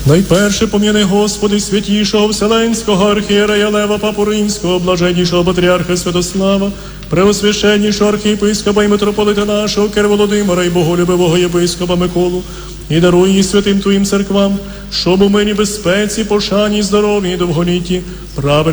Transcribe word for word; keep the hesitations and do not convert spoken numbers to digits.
Найперше пом'яни, Господи, святішого Вселенського архієрея Лева Папу Римського, блаженнішого патріарха Святослава, преосвященнішого архієпископа і митрополита нашого Кир Володимира і боголюбивого єпископа Миколу, і даруй її святим Твоїм церквам, щоб у мирі, безпеці, пошані, здоров'ї і довголітті правильно